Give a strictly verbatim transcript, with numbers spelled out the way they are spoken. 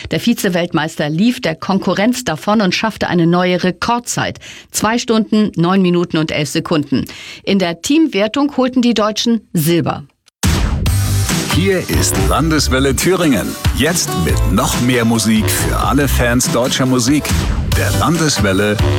Der Vize-Weltmeister lief der Konkurrenz davon und schaffte eine neue Rekordzeit. Zwei Stunden, neun Minuten und elf Sekunden. In der Teamwertung holten die Deutschen Silber. Hier ist Landeswelle Thüringen. Jetzt mit noch mehr Musik für alle Fans deutscher Musik. Der Landeswelle